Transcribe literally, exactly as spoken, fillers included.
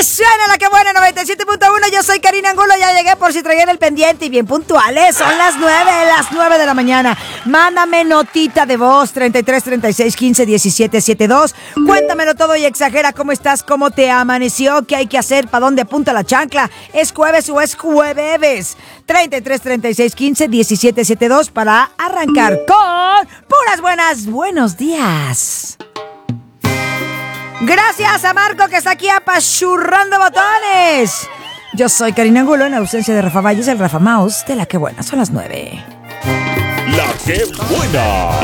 Suena la que buena, noventa y siete punto uno. Yo soy Karina Angulo, ya llegué por si traían el pendiente y bien puntuales. Son las nueve, las nueve de la mañana. Mándame notita de voz, treinta y tres, treinta y seis, quince, diecisiete, setenta y dos. Cuéntamelo todo y exagera cómo estás, cómo te amaneció, qué hay que hacer, para dónde apunta la chancla. ¿Es jueves o es jueves? treinta y tres, treinta y seis, quince, diecisiete, setenta y dos para arrancar con puras buenas. Buenos días. Gracias a Marco que está aquí apachurrando botones. Yo soy Karina Angulo, en ausencia de Rafa Valles, el Rafa Mouse de La Que Buena. Son las nueve. La Que Buena.